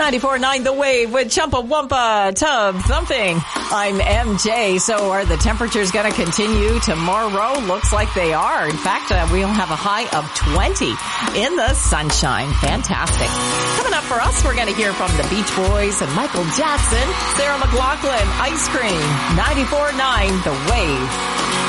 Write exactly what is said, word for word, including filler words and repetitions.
ninety-four point nine The Wave with Chumpawampa Tub Thumping. I'm M J. So are the temperatures going to continue tomorrow? Looks like they are. In fact, uh, we'll have a high of twenty in the sunshine. Fantastic. Coming up for us, we're going to hear from the Beach Boys and Michael Jackson, Sarah McLachlan, Ice Cream, ninety-four point nine The Wave.